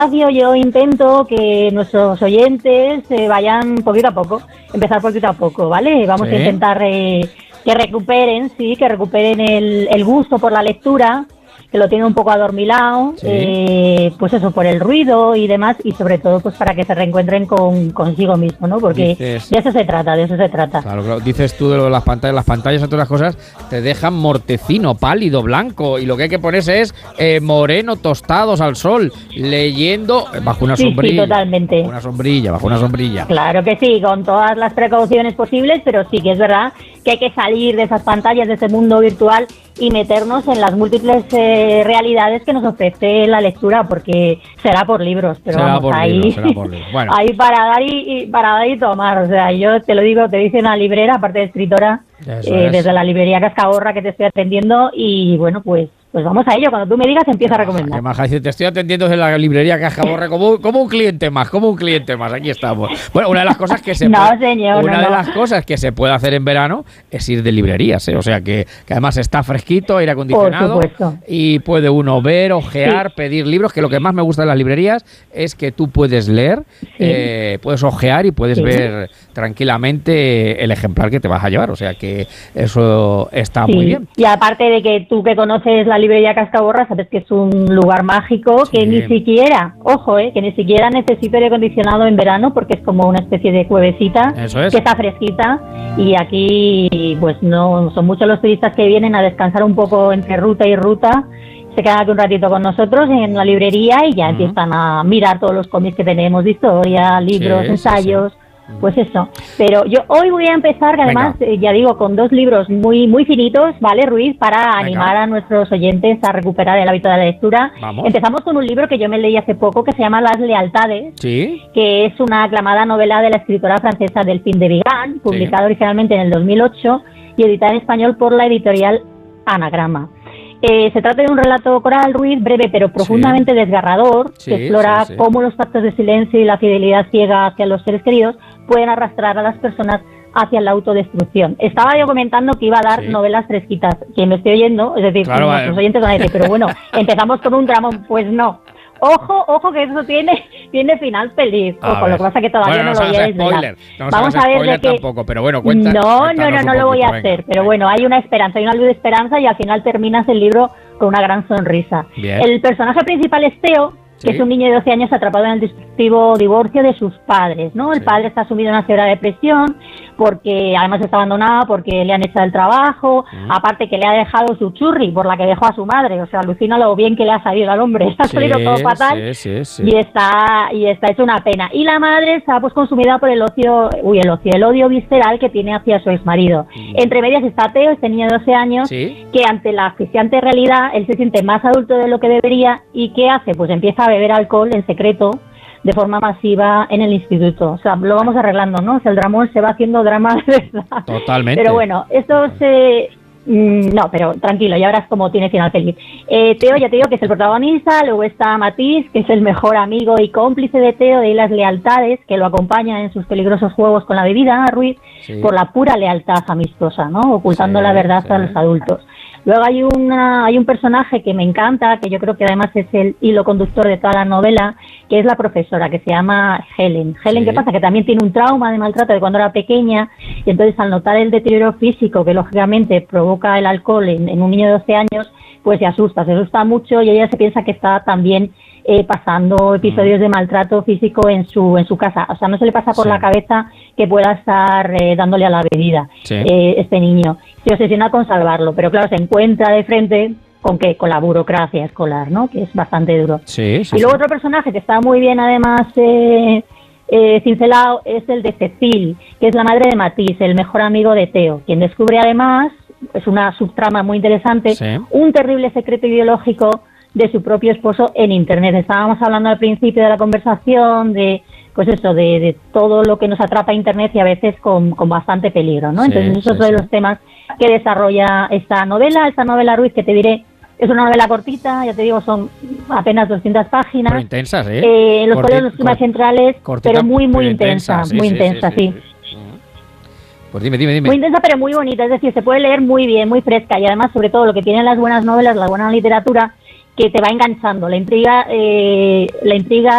yo intento que nuestros oyentes vayan poquito a poco, empezar poquito a poco, ¿vale? Vamos a intentar que recuperen el gusto por la lectura, que lo tienen un poco adormilado, pues eso, por el ruido y demás, y sobre todo pues para que se reencuentren consigo mismo, ¿no? Porque de eso se trata. Claro, dices tú de lo de las pantallas, entre otras cosas, te dejan mortecino, pálido, blanco, y lo que hay que ponerse es moreno, tostados al sol, leyendo bajo una sombrilla. Sí, totalmente. Bajo una sombrilla. Claro que sí, con todas las precauciones posibles, pero sí que es verdad que hay que salir de esas pantallas, de ese mundo virtual y meternos en las múltiples realidades que nos ofrece la lectura, porque será por libros, pero será vamos, por libros. Bueno. Ahí para dar y tomar, o sea, yo te lo digo, te dice una librera, aparte de escritora, desde la librería Cascaborra que te estoy atendiendo, y bueno, pues vamos a ello, cuando tú me digas empieza a recomendar. Qué maja, te estoy atendiendo desde la librería Cascaborra como un cliente más, aquí estamos. Bueno, una de las cosas que se las cosas que se puede hacer en verano es ir de librerías, o sea que además está fresquito, aire acondicionado, y puede uno ver, ojear, pedir libros, que lo que más me gusta de las librerías es que tú puedes leer, puedes ojear y puedes ver tranquilamente el ejemplar que te vas a llevar, o sea que eso está muy bien. Y aparte de que tú que conoces la librería Cascaborra, sabes que es un lugar mágico que ni siquiera, que ni siquiera necesita aire acondicionado en verano, porque es como una especie de cuevecita que está fresquita, y aquí pues no son muchos los turistas que vienen a descansar un poco entre ruta y ruta, se quedan aquí un ratito con nosotros en la librería y ya empiezan a mirar todos los cómics que tenemos de historia, libros, ensayos. Pues eso, pero yo hoy voy a empezar, que además, ya digo, con 2 libros muy muy finitos, ¿vale, Ruiz? Para animar a nuestros oyentes a recuperar el hábito de la lectura. Empezamos con un libro que yo me leí hace poco, que se llama Las lealtades, que es una aclamada novela de la escritora francesa Delphine de Vigan, publicada originalmente en el 2008 y editada en español por la editorial Anagrama. Se trata de un relato coral, Ruiz, breve pero profundamente desgarrador, que explora cómo los pactos de silencio y la fidelidad ciega hacia los seres queridos pueden arrastrar a las personas hacia la autodestrucción. Estaba yo comentando que iba a dar novelas fresquitas, que me estoy oyendo, es decir, nuestros oyentes van a decir, pero bueno, empezamos con un dramón, pues no. Ojo que eso tiene final feliz. Ojo, lo que pasa es que todavía no lo voy a desvelar. Vamos a ver de qué tampoco, pero bueno, cuenta. No lo voy a hacer, pero bueno, hay una esperanza, hay una luz de esperanza y al final terminas el libro con una gran sonrisa. El personaje principal es Theo, que es un niño de 12 años atrapado en el destructivo divorcio de sus padres, ¿no? El padre está sumido en una severa depresión porque además está abandonado porque le han echado el trabajo, aparte que le ha dejado su churri por la que dejó a su madre, o sea, alucina lo bien que le ha salido al hombre, ha salido todo fatal y está hecho una pena. Y la madre está pues consumida por el odio visceral que tiene hacia su exmarido. Entre medias está Theo, este niño de 12 años, que ante la asfixiante realidad él se siente más adulto de lo que debería y ¿qué hace? Pues empieza a beber alcohol en secreto de forma masiva en el instituto. O sea, lo vamos arreglando, ¿no? O sea, el dramón se va haciendo drama de verdad. Totalmente. Pero bueno, esto no, pero tranquilo, ya verás cómo tiene final feliz. Theo, ya te digo que es el protagonista, luego está Matisse, que es el mejor amigo y cómplice de Theo de las lealtades, que lo acompaña en sus peligrosos juegos con la bebida, Ruiz, por la pura lealtad amistosa, ¿no? Ocultando la verdad a los adultos. Luego hay un personaje que me encanta, que yo creo que además es el hilo conductor de toda la novela, que es la profesora, que se llama Helen. Helen, ¿qué pasa? Que también tiene un trauma de maltrato de cuando era pequeña, y entonces al notar el deterioro físico que lógicamente provoca el alcohol en un niño de 12 años, pues se asusta mucho y ella se piensa que está también pasando episodios de maltrato físico en su casa. O sea, no se le pasa por la cabeza que pueda estar dándole a la bebida este niño. Se obsesiona con salvarlo, pero claro, se encuentra de frente con la burocracia escolar, ¿no? Que es bastante duro. Y luego otro personaje que está muy bien además cincelado es el de Cecil, que es la madre de Matisse, el mejor amigo de Theo, quien descubre además, es una subtrama muy interesante, un terrible secreto ideológico de su propio esposo en Internet. Estábamos hablando al principio de la conversación de todo lo que nos atrapa a Internet y a veces con bastante peligro, ¿no? Entonces eso es uno de los temas que desarrolla esta novela, Ruiz, que te diré, es una novela cortita, ya te digo, son apenas 200 páginas. Pero intensas, los cuales los temas centrales, pero muy intensa, muy intensa, sí. Pues dime. Muy intensa pero muy bonita, es decir, se puede leer muy bien, muy fresca y además, sobre todo, lo que tienen las buenas novelas, la buena literatura, que te va enganchando. La intriga